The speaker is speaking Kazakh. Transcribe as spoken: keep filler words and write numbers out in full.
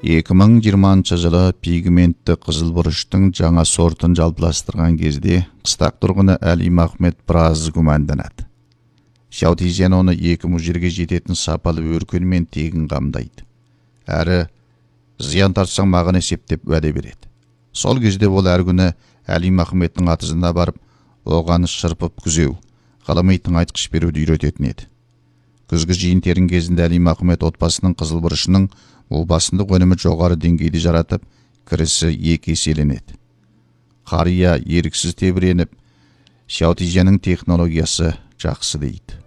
эки миң жыйырманчы жылы пигментті қызыл бұрыштың жаңа сортын жалпыластырған кезде қыстақ тұрғыны Әлим Ахмет біраз күмәнданады. Шаутизен оны екі мужерге жететін сапалы өркенмен тегін қамдайды. Әрі зиян тартсаң маған есептеп уәде береді. Сол кезде ол әр күні Әлим Ахметтің атызына барып, оған шырпып күзеу, ғылыми тыңайтқыш беруді үйрететін еді. Күзгі жиын-терін кезінде Әлим Ахмет отбасының қызыл бұрышының басындық өнімі жоғары деңгейде жаратып, кірісі екі еселенеді. Қария еріксіз тебіреніп, Шаутизеннің технологиясы жақсы дейді.